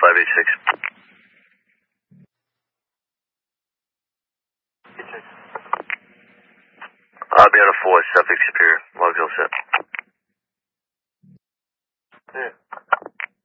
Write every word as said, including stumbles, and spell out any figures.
five eight six. I'll be on a four, Suffolk Superior. Log's all set.